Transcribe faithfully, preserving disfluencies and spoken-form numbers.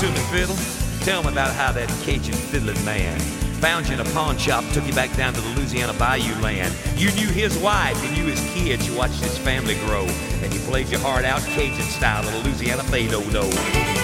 to me, Fiddle. Tell me about how that Cajun fiddling man found you in a pawn shop, took you back down to the Louisiana Bayou land. You knew his wife, you knew his kids, you watched his family grow, and you played your heart out Cajun style of the Louisiana Fado-Do.